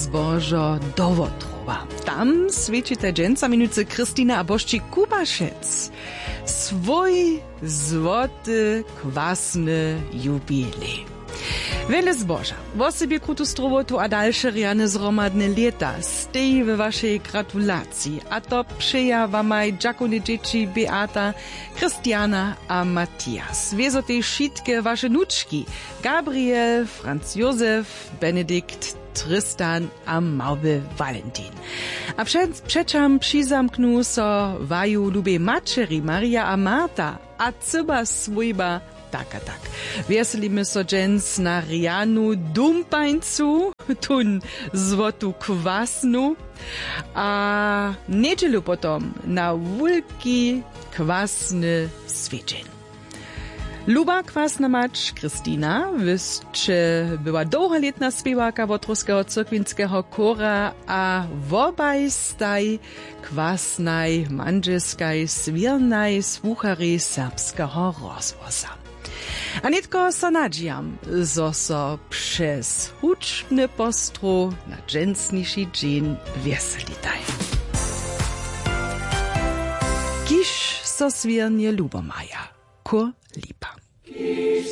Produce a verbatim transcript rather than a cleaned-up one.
zbožo do Wotrowa. Tam svědčite dženca minuce Kristina a Božči Kubašec. Svoj złoty, kwasny jubilej. Wiele zboża, w osobie krutu strowotu a dalsze riane zromadne leta stej w waszej gratulacji, a to przejawamaj dżakony dzieci Beata, Krystiana a Matthias. Wiezo tej wszystkie wasze nuczki, Gabriel, Franz Josef, Benedikt, Tristan a mały Valentin. A przed, przeczam przyzamknu so waju lubie maczeri Maria a Marta, a cyba swójba taka tak. Wieselimy so dżens na rianu dumpańcu, tun złotu kwasnu, a niedzielu potom na wulki kwasny swieczeń. Luba kwasna macz Kristina, wyscze była długoletna śpiewaka Wotrowskiego cyrkwinskiego kora, a wobaj staj kwasnaj, mandżeskaj, swirnaj słuchary serbskiego rozwoza. A nitko so nadziejam, zo so przez huczny postru na dżensniszy dzień weselitaj. Kisz so swirnie lubomaja, kur lipa.